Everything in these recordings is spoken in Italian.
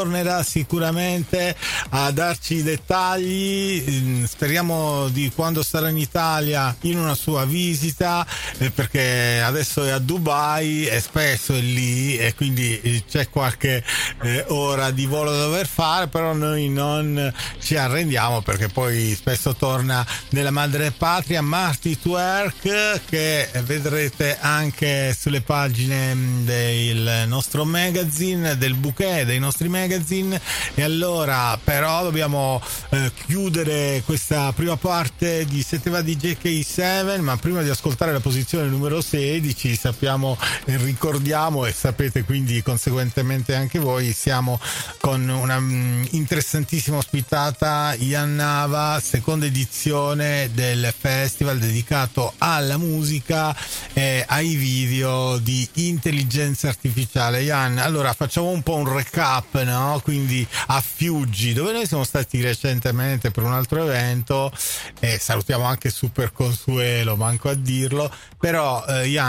tornerà sicuramente a darci i dettagli, speriamo di quando sarà in Italia in una sua visita, perché adesso è a Dubai e spesso è lì e quindi c'è qualche ora di volo da dover fare, però noi non ci arrendiamo perché poi spesso torna nella madre patria. Marty Twerk, che vedrete anche sulle pagine del nostro magazine, del bouquet dei nostri magazine. E allora però dobbiamo chiudere questa prima parte di Seteva di JK7, ma prima di ascoltare la posizione numero 16 sappiamo e ricordiamo, e sapete quindi conseguentemente anche voi, siamo con una interessantissima ospitata, Ian Nava, seconda edizione del festival dedicato alla musica e ai video di intelligenza artificiale. Ian, allora facciamo un po' un recap, no? Quindi a Fiuggi, dove noi siamo stati recentemente per un altro evento, e salutiamo anche Super Consuelo, manco a dirlo, però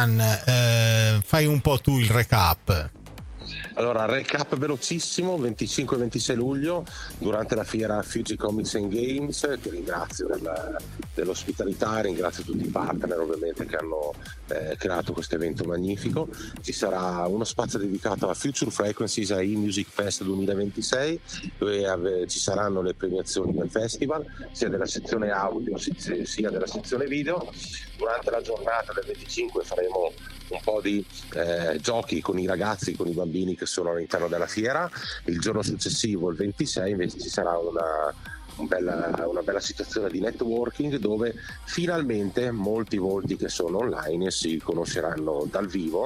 Ian, fai un po' tu il recap. Allora, recap velocissimo: 25 e 26 luglio durante la fiera Fuji Comics and Games. Ti ringrazio dell'ospitalità, ringrazio tutti i partner ovviamente che hanno creato questo evento magnifico. Ci sarà uno spazio dedicato a Future Frequencies AI Music Fest 2026, dove ci saranno le premiazioni del festival, sia della sezione audio sia della sezione video. Durante la giornata del 25 faremo un po' di giochi con i ragazzi, con i bambini che sono all'interno della fiera. Il giorno successivo, il 26, invece ci sarà una bella situazione di networking, dove finalmente molti volti che sono online si conosceranno dal vivo.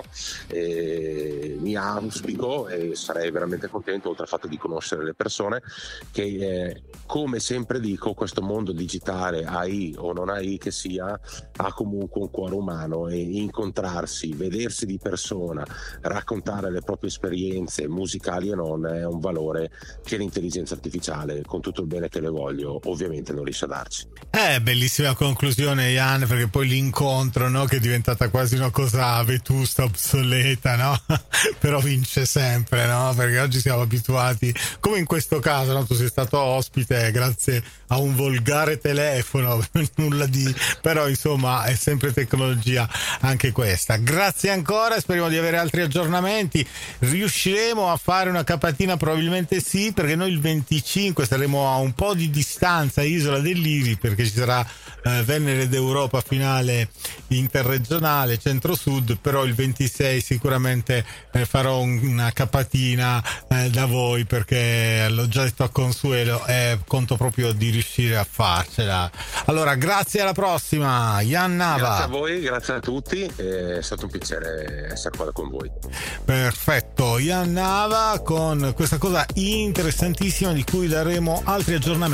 Mi auspico e sarei veramente contento, oltre al fatto di conoscere le persone, che come sempre dico, questo mondo digitale, AI o non AI che sia, ha comunque un cuore umano, e incontrarsi, vedersi di persona, raccontare le proprie esperienze musicali e non, è un valore che l'intelligenza artificiale, con tutto il bene che le voglio, ovviamente non riesce a darci. Bellissima conclusione, Ian, perché poi l'incontro, no, che è diventata quasi una cosa vetusta, obsoleta, no? Però vince sempre, no? Perché oggi siamo abituati, come in questo caso, no? Tu sei stato ospite grazie a un volgare telefono, nulla di, però insomma è sempre tecnologia anche questa. Grazie ancora, speriamo di avere altri aggiornamenti. Riusciremo a fare una capatina? Probabilmente sì, perché noi il 25 saremo a un po' di distanza, Isola dell'Iri, perché ci sarà Venere d'Europa finale interregionale centro-sud, però il 26 sicuramente farò una capatina da voi, perché l'ho già detto a Consuelo e conto proprio di riuscire a farcela. Allora, grazie, alla prossima, Ian Nava. Grazie a voi, grazie a tutti, è stato un piacere essere qua con voi. Perfetto, Ian Nava con questa cosa interessantissima di cui daremo altri aggiornamenti